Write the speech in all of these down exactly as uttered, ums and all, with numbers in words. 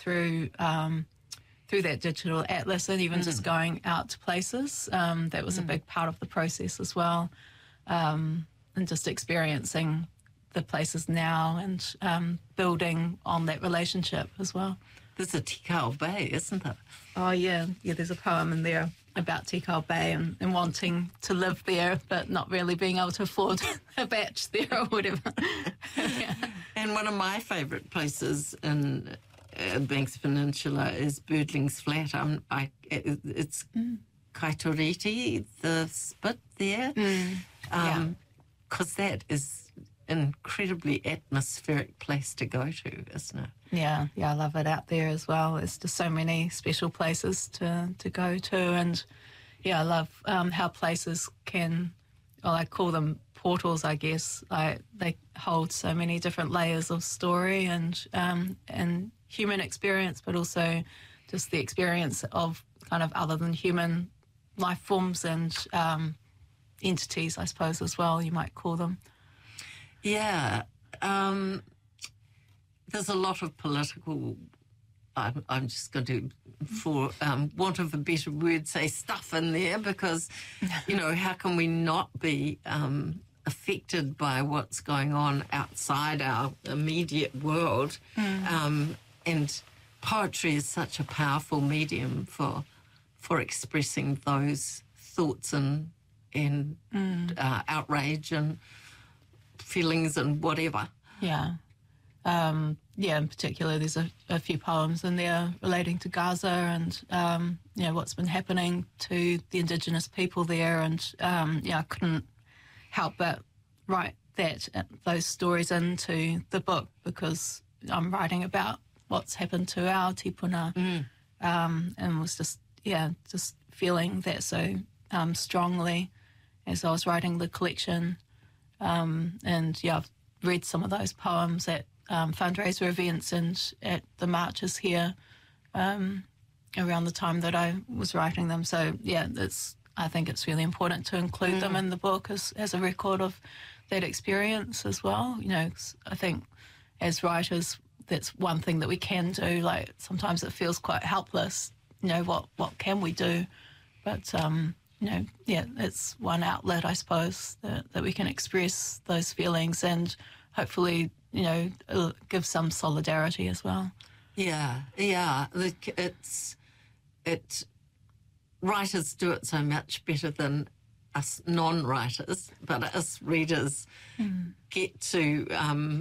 through um, through that digital atlas, and even mm. just going out to places. Um, that was mm. a big part of the process as well, um, and just experiencing the places now and um, building on that relationship as well. There's a Tikau Bay, isn't there? Oh, yeah. Yeah, there's a poem in there about Tikau Bay and, and wanting to live there, but not really being able to afford a batch there or whatever. Yeah. And one of my favourite places in uh, Banks Peninsula is Birdling's Flat. Um, I, it, it's mm. Kaitoriti, the spit there. Mm. Um, because that is an incredibly atmospheric place to go to, isn't it? Yeah, yeah, I love it out there as well. There's just so many special places to, to go to, and yeah, I love um, how places can, well, I call them portals, I guess. Like they hold so many different layers of story and um, and human experience, but also just the experience of kind of other than human life forms and um, entities, I suppose, as well, you might call them. Yeah. Um, there's a lot of political, I'm, I'm just going to, for um, want of a better word, say stuff in there because, you know, how can we not be um, affected by what's going on outside our immediate world? Mm. Um, and poetry is such a powerful medium for for expressing those thoughts and, and mm. uh, outrage and feelings and whatever. Yeah. Um, yeah, in particular, there's a, a few poems in there relating to Gaza and, um, you know, what's been happening to the Indigenous people there. And, um, yeah, I couldn't help but write that, those stories into the book because I'm writing about what's happened to our tipuna mm. um, and was just, yeah, just feeling that so um, strongly as I was writing the collection. Um, and, yeah, I've read some of those poems at um, fundraiser events and at the marches here um, around the time that I was writing them. So, yeah, it's, I think it's really important to include mm. them in the book as, as a record of that experience as well. You know, I think as writers, that's one thing that we can do. Like, sometimes it feels quite helpless, you know, what, what can we do? But, um, you know, yeah, it's one outlet, I suppose, that, that we can express those feelings and hopefully, you know, it'll give some solidarity as well. Yeah, yeah. It's, it, writers do it so much better than us non-writers, but us readers mm. get to um,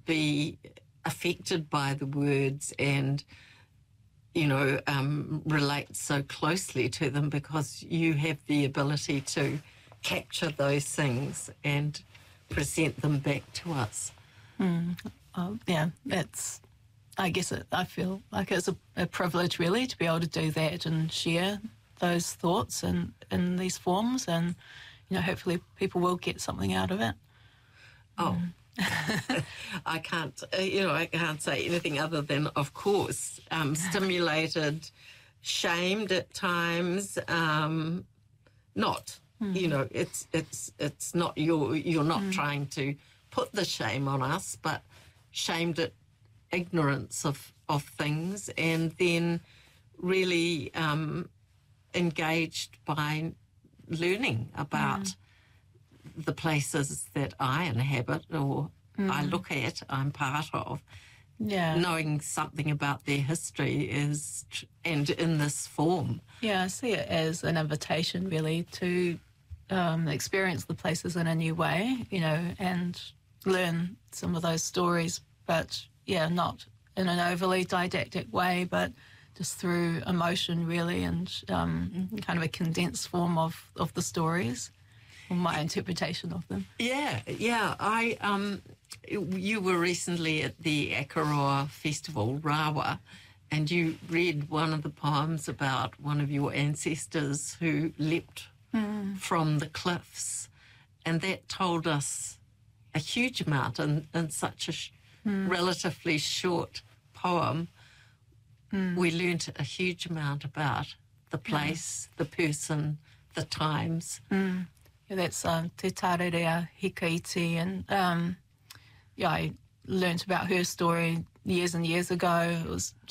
be affected by the words and, you know, um, relate so closely to them because you have the ability to capture those things and present them back to us. Mm. Oh, yeah, that's, I guess it, I feel like it's a, a privilege really to be able to do that and share those thoughts in, in these forms and, you know, hopefully people will get something out of it. Oh, mm. I can't, uh, you know, I can't say anything other than, of course, um, stimulated, shamed at times, um, not, mm. you know, it's it's it's not, you're, you're not mm. trying to put the shame on us, but shamed at ignorance of, of things and then really um, engaged by learning about mm. the places that I inhabit or mm. I look at, I'm part of. Yeah. Knowing something about their history is, and in this form. Yeah, I see it as an invitation really to um, experience the places in a new way, you know, and learn some of those stories, but yeah, not in an overly didactic way, but just through emotion really and um, kind of a condensed form of, of the stories, or my interpretation of them. Yeah, yeah. I um, you were recently at the Akaroa Festival, Rawa, and you read one of the poems about one of your ancestors who leapt mm. from the cliffs, and that told us a huge amount in, in such a sh- mm. relatively short poem. Mm. We learnt a huge amount about the place, yeah. the person, the times. Mm. Yeah, that's um, Te Tarerea Hikaiti, and um, yeah, I learnt about her story years and years ago. It was